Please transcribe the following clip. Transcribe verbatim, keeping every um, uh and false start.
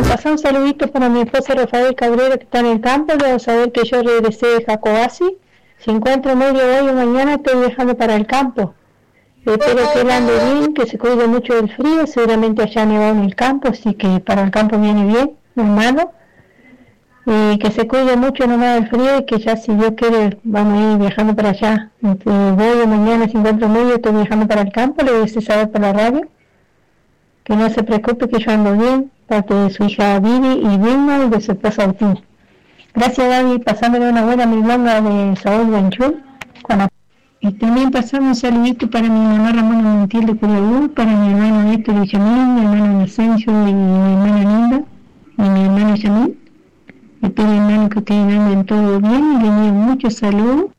pasar un saludito para mi esposo Rafael Cabrera, que está en el campo. Debo saber que yo regresé de Jacobasi. Si encuentro medio hoy o mañana, estoy viajando para el campo. Espero que él ande bien, que se cuide mucho del frío. Seguramente allá nevado en el campo, así que para el campo viene bien, hermano. Y que se cuide mucho nomás del frío y que ya, si Dios quiere, vamos a ir viajando para allá. Entre hoy o mañana, si encuentro medio, estoy viajando para el campo. Le voy a decir saber por la radio. Que no se preocupe, que yo ando bien, parte de su hija Vivi y Vilma y de su esposa Agustín. Gracias, David, pasándole una buena milonga de Saúl Benchul. Y también pasamos un saludito para mi mamá Ramona Montiel de Curabú, para mi hermano Néstor y Yamil, mi hermano Inocencio y mi hermana Linda, y mi hermano Yamil. Espero, hermano, que ustedes anden todo bien y le envío mucho salud